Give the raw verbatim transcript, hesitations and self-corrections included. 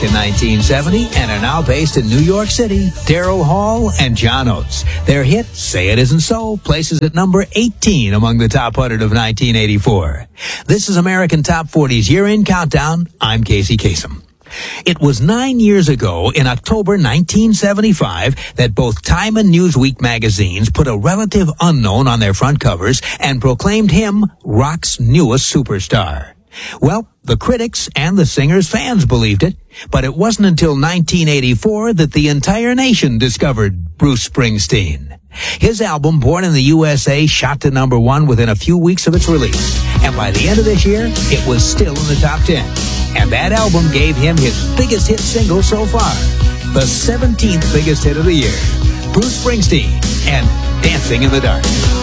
in nineteen seventy and are now based in New York City, Darrell Hall and John Oates. Their hit, Say It Isn't So, places at number eighteen among the top one hundred of nineteen eighty-four. This is American Top forty's Year-End Countdown. I'm Casey Kasem. It was nine years ago, in October nineteen seventy-five, that both Time and Newsweek magazines put a relative unknown on their front covers and proclaimed him rock's newest superstar. Well, the critics and the singer's fans believed it, but it wasn't until nineteen eighty-four that the entire nation discovered Bruce Springsteen. His album, Born in the U S A, shot to number one within a few weeks of its release, and by the end of this year, it was still in the top ten. And that album gave him his biggest hit single so far, the seventeenth biggest hit of the year, Bruce Springsteen and Dancing in the Dark.